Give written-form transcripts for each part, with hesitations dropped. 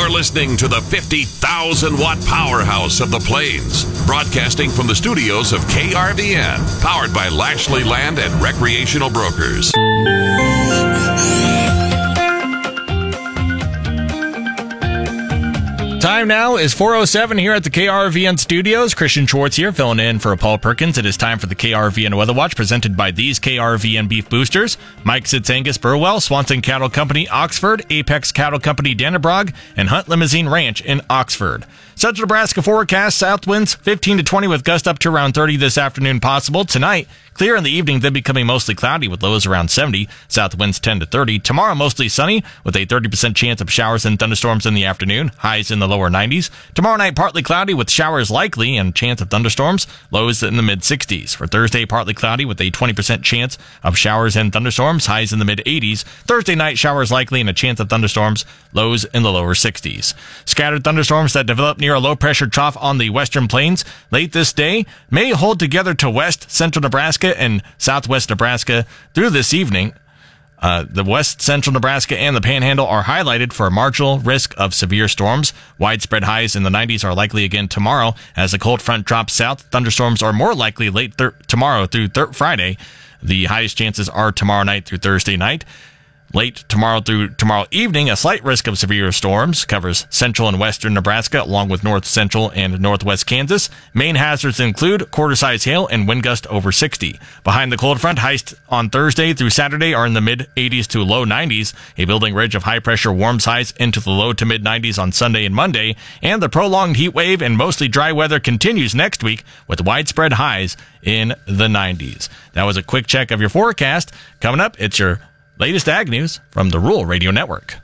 You're listening to the 50,000-watt powerhouse of the Plains, broadcasting from the studios of KRVN, powered by Lashley Land and Recreational Brokers. Time now is 4:07 here at the KRVN studios. Christian Schwartz here, filling in for Paul Perkins. It is time for the KRVN Weather Watch, presented by these KRVN Beef Boosters: Mike Sitz Angus Burwell, Swanson Cattle Company, Oxford, Apex Cattle Company, Dannebrog, and Hunt Limousine Ranch in Oxford. Central Nebraska forecast: south winds 15 to 20 with gusts up to around 30 this afternoon possible. Tonight, clear in the evening, then becoming mostly cloudy with lows around 70. South winds 10 to 30. Tomorrow, mostly sunny with a 30% chance of showers and thunderstorms in the afternoon. Highs in the lower 90s. Tomorrow night, partly cloudy with showers likely and chance of thunderstorms. Lows in the mid-60s. For Thursday, partly cloudy with a 20% chance of showers and thunderstorms. Highs in the mid-80s. Thursday night, showers likely and a chance of thunderstorms. Lows in the lower 60s. Scattered thunderstorms that develop near a low-pressure trough on the western plains late this day may hold together to west central Nebraska and southwest Nebraska through this evening. The west central Nebraska and the Panhandle are highlighted for a marginal risk of severe storms. Widespread highs in the 90s are likely again tomorrow. As the cold front drops south, thunderstorms are more likely late tomorrow through Friday. The highest chances are tomorrow night through Thursday night. Late tomorrow through tomorrow evening, a slight risk of severe storms covers central and western Nebraska, along with north central and northwest Kansas. Main hazards include quarter-size hail and wind gust over 60. Behind the cold front, highs on Thursday through Saturday are in the mid-80s to low 90s. A building ridge of high pressure warms highs into the low to mid-90s on Sunday and Monday. And the prolonged heat wave and mostly dry weather continues next week with widespread highs in the 90s. That was a quick check of your forecast. Coming up, it's your latest ag news from the Rural Radio Network.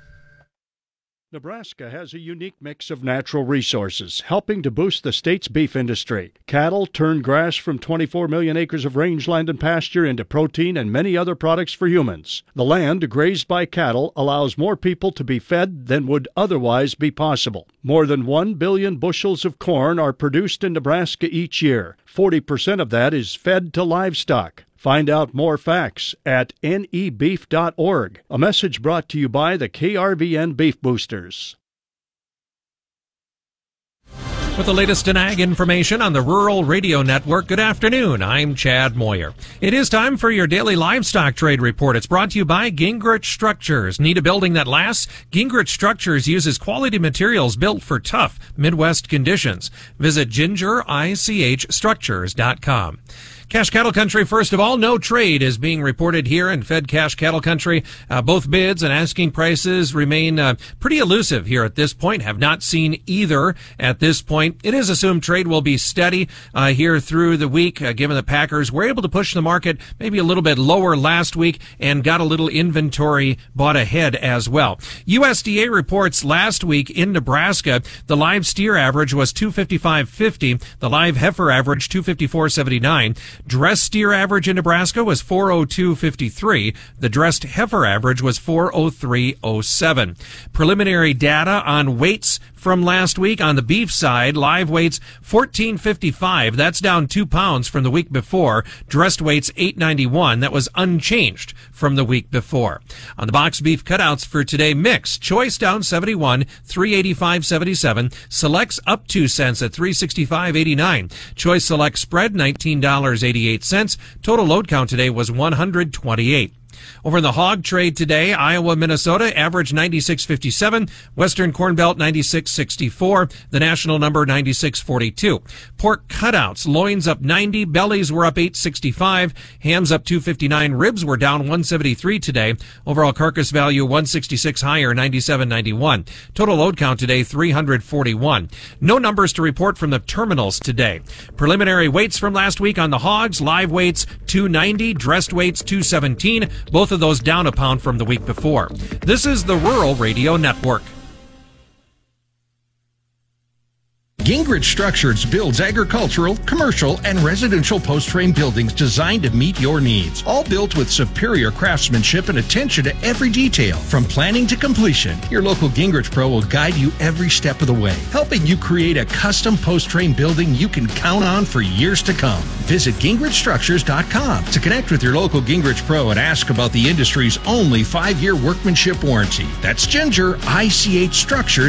Nebraska has a unique mix of natural resources, helping to boost the state's beef industry. Cattle turn grass from 24 million acres of rangeland and pasture into protein and many other products for humans. The land grazed by cattle allows more people to be fed than would otherwise be possible. More than 1 billion bushels of corn are produced in Nebraska each year. 40% of that is fed to livestock. Find out more facts at nebeef.org. A message brought to you by the KRVN Beef Boosters. With the latest in ag information on the Rural Radio Network, good afternoon. I'm Chad Moyer. It is time for your daily livestock trade report. It's brought to you by Gingrich Structures. Need a building that lasts? Gingrich Structures uses quality materials built for tough Midwest conditions. Visit gingerichstructures.com. Cash Cattle Country, first of all, no trade is being reported here in Fed Cash Cattle Country. Both bids and asking prices remain pretty elusive here at this point. Have not seen either at this point. It is assumed trade will be steady here through the week, given the Packers were able to push the market maybe a little bit lower last week and got a little inventory bought ahead as well. USDA reports last week in Nebraska, the live steer average was 255.50, the live heifer average 254.79. Dressed steer average in Nebraska was 402.53. The dressed heifer average was 403.07. Preliminary data on weights from last week on the beef side. Live weights 1455. That's down 2 pounds from the week before. Dressed weights 891. That was unchanged from the week before. On the box beef cutouts for today, mix. Choice down 71, 385.77. Selects up 2 cents at 365.89. Choice Select spread $19.88. Total load count today was 128. Over in the hog trade today, Iowa, Minnesota, average 96.57. Western Corn Belt, 96.64. The national number, 96.42. Pork cutouts, loins up 90. Bellies were up 8.65. Hams up 2.59. Ribs were down 1.73 today. Overall carcass value, 166 higher, 97.91. Total load count today, 341. No numbers to report from the terminals today. Preliminary weights from last week on the hogs. Live weights, 290. Dressed weights, 217. Both of those down a pound from the week before. This is the Rural Radio Network. Gingrich Structures builds agricultural, commercial, and residential post-frame buildings designed to meet your needs. All built with superior craftsmanship and attention to every detail. From planning to completion, your local Gingrich Pro will guide you every step of the way, helping you create a custom post-frame building you can count on for years to come. Visit GingrichStructures.com to connect with your local Gingrich Pro and ask about the industry's only 5-year workmanship warranty. That's Ginger, ICH Structures.